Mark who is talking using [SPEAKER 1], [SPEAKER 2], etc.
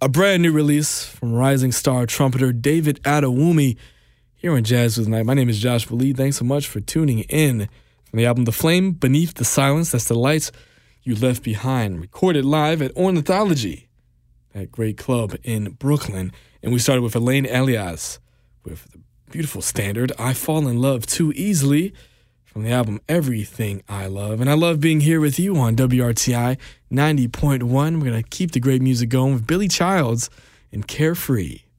[SPEAKER 1] A brand new release from rising star trumpeter David Adewumi here on Jazz with Night. My name is Josh Waleed. Thanks so much for tuning in. From the album The Flame Beneath the Silence, that's The Lights You Left Behind, recorded live at Ornithology, that great club in Brooklyn. And we started with Elaine Elias with the beautiful standard, I Fall in Love Too Easily, from the album Everything I Love. And I love being here with you on WRTI 90.1. We're going to keep the great music going with Billy Childs and Carefree.